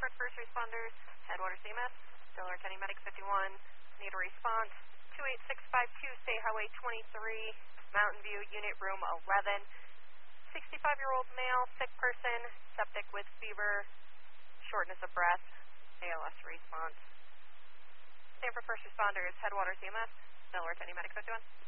Sanford First Responders, Headwaters EMS, Delaware County Medic 51, need a response, 28652 State Highway 23, Mountain View, Unit Room 11, 65-year-old male, sick person, septic with fever, shortness of breath, ALS response. Sanford First Responders, Headwaters EMS, Delaware County Medic 51.